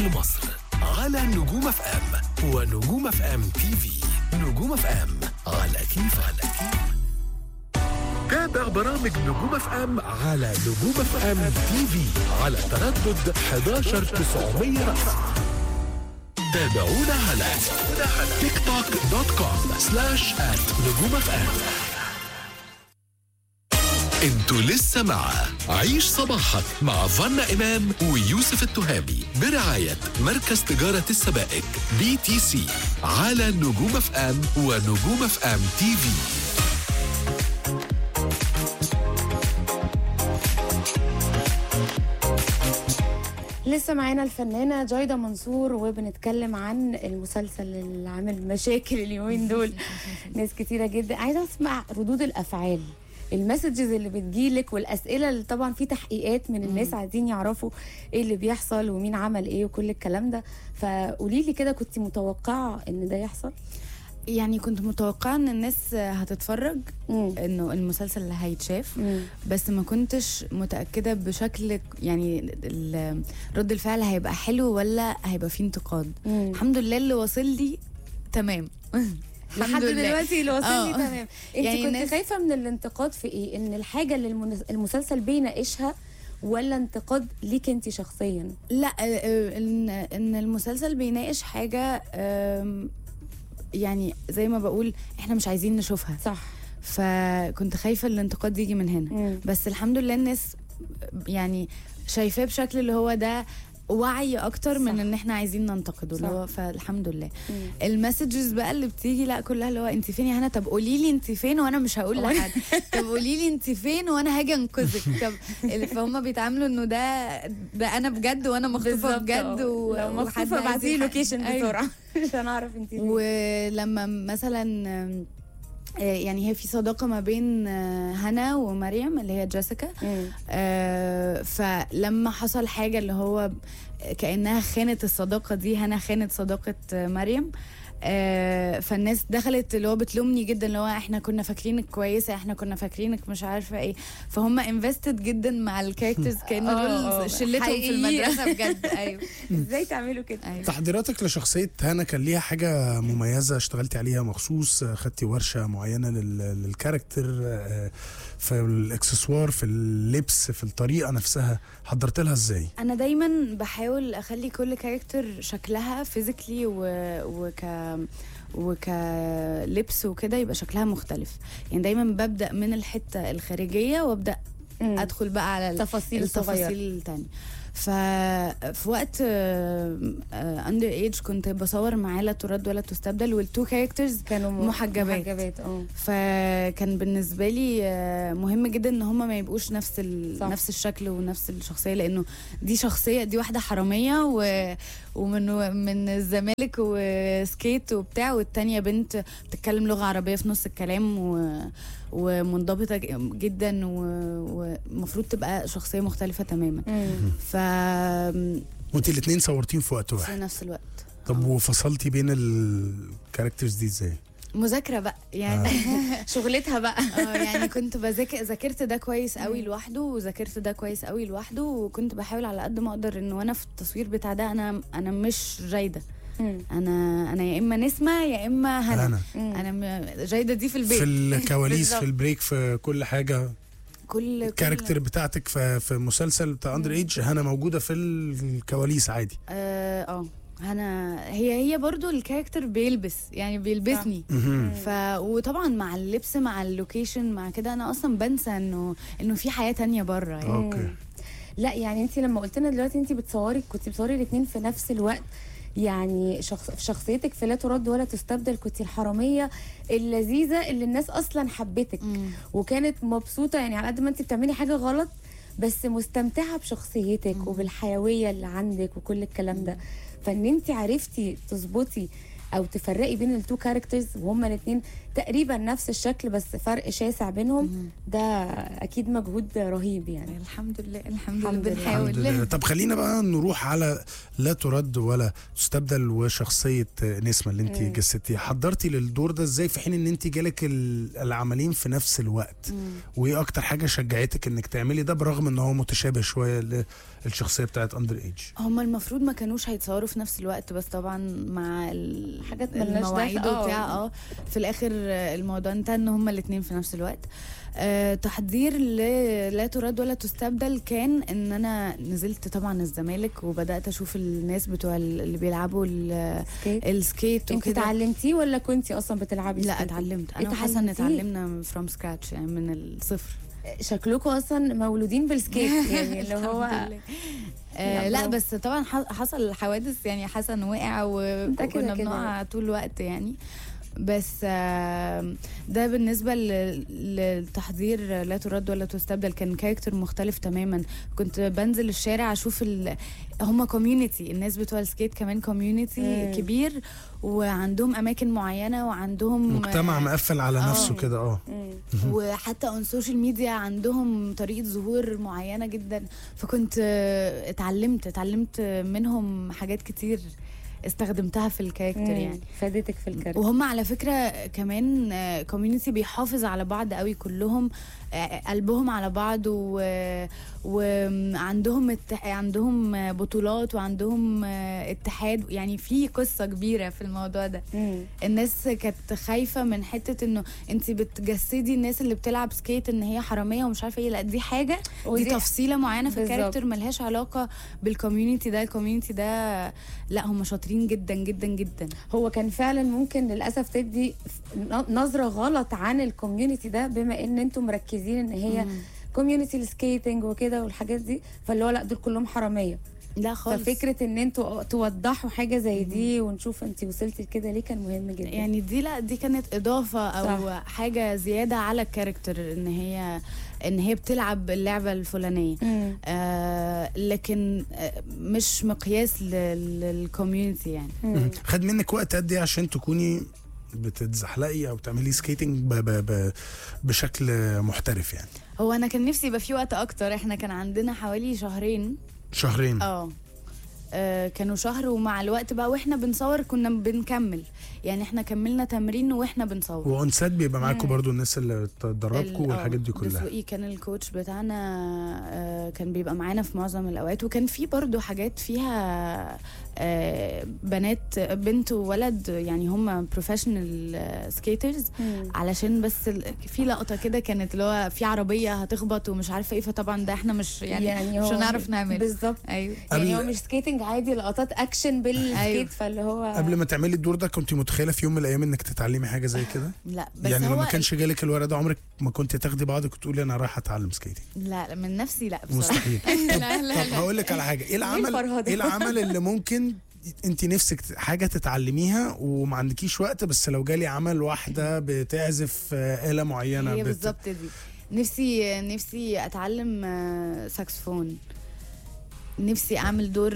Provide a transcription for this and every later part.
مصر على نجوم اف ام ونجوم اف ام تي في. نجوم اف ام على كيفك. تابع برامج نجوم اف ام على نجوم اف ام تي في على تردد 11900 رأس. تابعونا على تيك توك .com/نجوم اف ام. انتوا لسه مع عيش صباحك مع فانا إمام ويوسف التهامي برعاية مركز تجارة السبائك BTC على نجوم اف ام ونجوم اف ام تي في. لسه معانا الفنانة جايدة منصور وبنتكلم عن المسلسل اللي عامل مشاكل اليومين دول. ناس كتيرة جدا عايزة اسمع ردود الأفعال، المسجز اللي بتجيلك والأسئلة اللي طبعا في تحقيقات من الناس عايزين يعرفوا ايه اللي بيحصل ومين عمل ايه وكل الكلام ده. فقوليلي كده، كنت متوقعة ان ده يحصل؟ يعني كنت متوقعة ان الناس هتتفرج انه المسلسل اللي هيتشاف، بس ما كنتش متأكدة بشكل يعني رد الفعل هيبقى حلو ولا هيبقى فيه انتقاد. الحمد لله اللي واصل لي تمام. لحد دلوقتي اللي واصل لي تمام. انت يعني كنت خايفة من الانتقاد في ايه؟ ان الحاجة اللي المسلسل بيناقشها ولا انتقاد ليك انت شخصيا؟ لا، ان المسلسل بيناقش حاجة يعني زي ما بقول احنا مش عايزين نشوفها، صح. فكنت خايفة الانتقاد يجي من هنا. بس الحمد لله الناس يعني شايفاه بشكل اللي هو ده وعي اكتر صح. من ان احنا عايزين ننتقده اللي هو، فالحمد لله. المسجز بقى اللي بتيجي لا كلها اللي هو انت فين يا هنا، طب قولي لي انت فين وانا مش هقول لحد، طب قولي لي انت فين وانا هاجي انقذك. طب فهم بيتعاملوا انه ده انا بجد وانا مخطوفه بجد، لو مخطوفه ابعتي لوكيشن بسرعه عشان اعرف انت فين. ولما مثلا يعني هي في صداقة ما بين هنا ومريم اللي هي جيسيكا، فلما حصل حاجة اللي هو كأنها خانت الصداقة دي، هنا خانت صداقة مريم، فالناس دخلت اللي هو بتلومني جدا اللي هو احنا كنا فاكرينك كويسه، احنا كنا فاكرينك مش عارفه ايه. فهم انفستد جدا مع الكاركترز كانه دول شلتهم في المدرسه بجد. ايوه. ازاي تعملوا كده؟ أيوة. تحضيراتك لشخصيه هنا كان ليها حاجه مميزه اشتغلتي عليها مخصوص؟ خدتي ورشه معينه للكاركتر في الاكسسوار، في اللبس، في الطريقه نفسها، حضرت لها ازاي؟ انا دايما بحاول اخلي كل كاركتر شكلها فيزيكلي وكلبس وكده يبقى شكلها مختلف. يعني دايما ببدأ من الحتة الخارجية وابدأ ادخل بقى على التفاصيل التانية. ففي وقت اندر ايج كنت بصور معاه لا ترد ولا تستبدل، والتو كاركترز كانوا محجبات. فكان بالنسبه لي مهم جدا ان هم ما يبقوش نفس الشكل ونفس الشخصيه، لانه دي شخصيه، دي واحده حراميه ومن الزمالك وسكيت وبتاع، والتانية بنت بتتكلم لغه عربيه في نص الكلام ومنضبطه جدا ومفروض تبقى شخصيه مختلفه تماما. وانت الاثنين صورتين في وقت واحد في نفس الوقت. طب وفصلتي بين الكاركترز دي ازاي؟ مذاكره بقى يعني. شغلتها بقى. يعني كنت ذاكرت ده كويس قوي لوحده، وذاكرت ده كويس قوي لوحده، وكنت بحاول على قد ما اقدر انه انا في التصوير بتاع ده انا مش جايده، انا يا اما نسمة يا اما هنا. انا جايده دي في البيت، في الكواليس، في البريك، في كل حاجه. كل الكاركتر بتاعتك في مسلسل بتاع اندر ايج هنا موجوده في الكواليس عادي. هنا هي برضو الكاركتر بيلبس، يعني بيلبسني. وطبعا مع اللبس مع اللوكيشن مع كده انا اصلا بنسى انه في حياه تانية بره يعني. اوكي. لا يعني انت لما قلت لنا دلوقتي انت كنت بتصوري الاثنين في نفس الوقت، يعني في شخصيتك في لا ترد ولا تستبدل كنت الحراميه اللذيذه اللي الناس اصلا حبتك وكانت مبسوطه، يعني على قد ما انت بتعملي حاجه غلط بس مستمتعه بشخصيتك وبالحيويه اللي عندك وكل الكلام ده. فان انت عرفتي تظبطي او تفرقي بين التو كاركترز وهما الاثنين تقريبا نفس الشكل بس فرق شاسع بينهم، ده اكيد مجهود رهيب يعني. الحمد لله بنحاول. طب خلينا بقى نروح على لا ترد ولا تستبدل وشخصيه نسمة اللي انت جسدتيها. حضرتي للدور ده ازاي في حين ان انت جالك العملين في نفس الوقت؟ وايه اكتر حاجه شجعتك انك تعملي ده برغم ان هو متشابه شويه الشخصيه بتاعت اندر ايج؟ هم المفروض ما كانوش هيتصوروا في نفس الوقت، بس طبعا مع حاجات ملناش المواعيد دخل. وبتاع في الاخر الموضوع انتهى ان هم الاثنين في نفس الوقت. تحضير لا تراد ولا تستبدل كان ان انا نزلت طبعا الزمالك وبدات اشوف الناس بتوع اللي بيلعبوا السكيت انت وكده. اتعلمتي ولا كنتي اصلا بتلعبي لا سكيت؟ اتعلمت انا وحسن، اتعلمنا فروم سكراتش يعني من الصفر. شكلكم اصلا مولودين بالسكيت يعني اللي هو لا بس طبعا حصل حوادث يعني، حسن وقع وكنا بنقع طول الوقت يعني. بس ده بالنسبة للتحضير لا ترد ولا تستبدل كان كاركتر مختلف تماما. كنت بنزل الشارع أشوف هما كوميونيتي، الناس بتوع السكيت كمان كوميونيتي كبير وعندهم أماكن معينة وعندهم مجتمع مقفل على نفسه كده. وحتى on social ميديا عندهم طريقة ظهور معينة جدا. فكنت اتعلمت منهم حاجات كتير استخدمتها في الكاركتر يعني، فادتك في الكاركتر. وهم على فكرة كمان كوميونيتي بيحافظ على بعض قوي، كلهم قلبهم على بعض وعندهم عندهم بطولات وعندهم اتحاد يعني، في قصة كبيرة في الموضوع ده. الناس كانت خايفة من حتة انه انت بتجسدي الناس اللي بتلعب سكيت ان هي حرامية ومش عارفة ايه. لا دي حاجة، دي تفصيلة معينة في الكاركتر ملهاش علاقة بالكوميونيتي ده. الكوميونيتي ده لا هم شاطرين جدا جدا جدا. هو كان فعلا ممكن للأسف تدي نظرة غلط عن الكوميونيتي ده، بما ان انتم مركزين ان هي كوميونيتي السكيتنج وكده والحاجات دي، فاللي هو لا دول كلهم حرامية. لا خالص. ففكرة ان انتوا توضحوا حاجة زي دي ونشوف انتي وصلتي لكده ليه كان مهم جدا يعني. دي كانت اضافة او صح. حاجة زيادة على الكاركتر ان هي بتلعب اللعبة الفلانية. لكن مش مقياس للكوميونتي يعني. خد منك وقت قد ايه عشان تكوني بتتزحلقي او تعملي سكيتنج بشكل محترف يعني؟ هو انا كان نفسي يبقى في وقت اكتر. احنا كان عندنا حوالي شهرين. كانوا شهر، ومع الوقت بقى واحنا بنصور كنا بنكمل يعني. احنا كملنا تمرين واحنا بنصور. وانسات بيبقى معاكم برضو الناس اللي تدربكم والحاجات دي كلها. دسوقي كان الكوتش بتاعنا، كان بيبقى معانا في معظم الاوقات. وكان في برضو حاجات فيها بنات، بنت وولد يعني، هم بروفيشنال سكيترز. علشان بس في لقطه كده كانت اللي هو في عربيه هتخبط ومش عارفه ايه، فطبعا ده احنا مش يعني مش هنعرف نعمل بالظبط. ايوه يعني هو مش سكيتنج عادي، لقطات اكشن بالسكيت. أيوه. فاللي هو قبل ما تعملي الدور ده كنت متخيله في يوم من الايام انك تتعلمي حاجه زي كده؟ لا بس يعني هو لما كانش جالك الورق ده عمرك ما كنت تاخدي بعضك وتقولي انا رايحه اتعلم سكيتنج؟ لا من نفسي لا بصراحه. مستحيل. طب هقول لك على حاجه. ايه العمل اللي ممكن انت نفسك حاجه تتعلميها وما عندكيش وقت، بس لو جالي عمل واحده بتعزف آلة معينه هي بالظبط دي. نفسي اتعلم ساكسفون. نفسي اعمل دور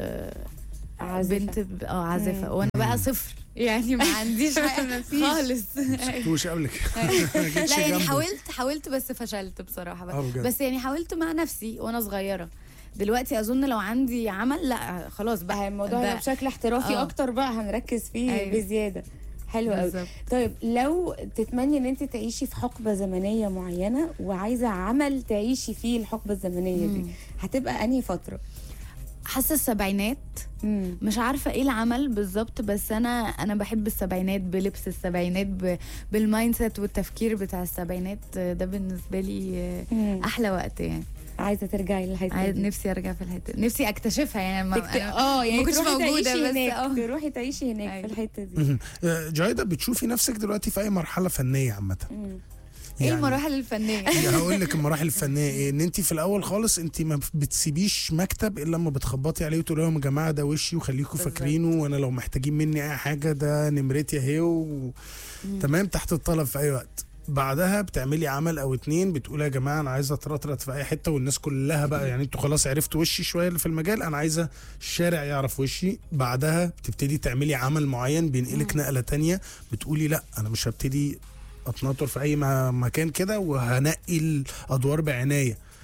بنت عازفه، وانا بقى صفر يعني، ما عنديش حاجه خالص. مش قبلك. لا يعني حاولت بس فشلت بصراحه. بس يعني حاولت مع نفسي وانا صغيره. دلوقتي اظن لو عندي عمل لا خلاص بقى الموضوع هيبقى بشكل احترافي اكتر بقى، هنركز فيه بزياده. حلو قوي. طيب لو تتمني ان انت تعيشي في حقبه زمنيه معينه وعايزه عمل تعيشي فيه الحقبه الزمنيه دي، هتبقى انهي فتره؟ حاسه السبعينات. مش عارفه ايه العمل بالظبط، بس انا بحب السبعينات، بلبس السبعينات، بالمايند سيت والتفكير بتاع السبعينات. ده بالنسبه لي احلى وقت يعني. عايزه ترجعي للحته دي؟ نفسي ارجع في الحته، نفسي اكتشفها يعني. يعني ما كنتش موجوده بس تروحي تعيشي هناك في الحته دي. جايده، بتشوفي نفسك دلوقتي في اي مرحله فنيه عامه؟ ايه المراحل الفنيه؟ هقول لك المراحل الفنيه ايه. ان انت في الاول خالص انت ما بتسيبيش مكتب الا لما بتخبطي عليه وتقولي لهم يا جماعه ده وشي وخليكم فاكرينه، وانا لو محتاجين مني اي حاجه ده نمرتي اهي تمام، تحت الطلب في اي وقت. بعدها بتعملي عمل او اتنين بتقولي يا جماعه انا عايزه اترطرط في اي حته والناس كلها بقى يعني انتوا خلاص عرفتوا وشي شويه اللي في المجال، انا عايزه الشارع يعرف وشي. بعدها بتبتدي تعملي عمل معين بينقلك نقله تانية، بتقولي لا انا مش هبتدي اتنطر في اي مكان كده وهنقي الادوار بعنايه.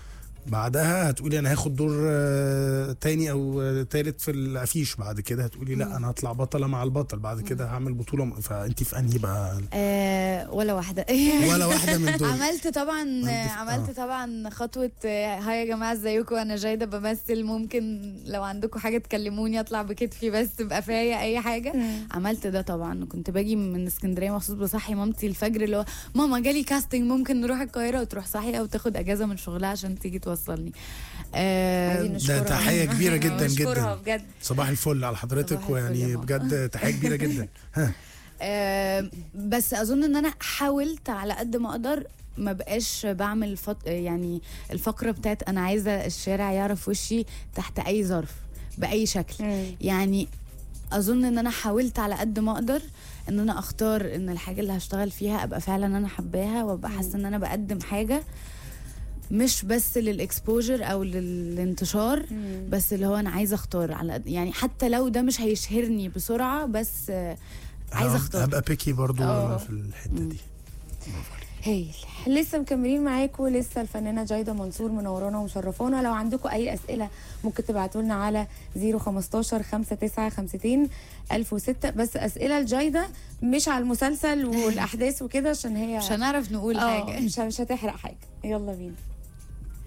بعدها هتقولي انا هاخد دور تاني او تالت في الافيش، بعد كده هتقولي لا انا هطلع بطله مع البطل، بعد كده هعمل بطوله. فانت في انهي بقى؟ ولا واحده. ولا واحده من دول. عملت طبعا خطوه هاي يا جماعه ازيكم انا جايده بمثل، ممكن لو عندكم حاجه تكلموني اطلع بكتفي بس بقفايا اي حاجه. عملت ده طبعا. كنت باجي من اسكندريه مخصوص بصحي مامتي الفجر اللي هو ماما جالي كاستنج ممكن نروح القاهره، وتروح صاحيه وتاخد اجازه من شغلها عشان تيجي توصلني. ده تحيه كبيره جدا جدا بجد. صباح الفل على حضرتك، ويعني بجد تحيه كبيره جدا. بس اظن ان انا حاولت على قد ما اقدر ما بقاش بعمل يعني الفقره بتاعت انا عايزه الشارع يعرف وشي تحت اي ظرف باي شكل. يعني اظن ان انا حاولت على قد ما اقدر ان انا اختار ان الحاجه اللي هشتغل فيها ابقى فعلا انا حباها، وابقى حاسه ان انا بقدم حاجه مش بس للاكسبوجر او للانتشار، بس اللي هو انا عايزه اختار على يعني حتى لو ده مش هيشهرني بسرعه، بس عايزه اختار. ابقى بيكي برضو في الحته دي. هايل. لسه مكملين معاكم، لسه الفنانه جايده منصور منورانا ومشرفانا. لو عندكم اي اسئله ممكن تبعتوا لنا على 015 5952 1006. بس اسئله لجايده مش على المسلسل والاحداث وكده، عشان هي مش هنعرف نقول حاجه، مش هتحرق حاجه. يلا بينا.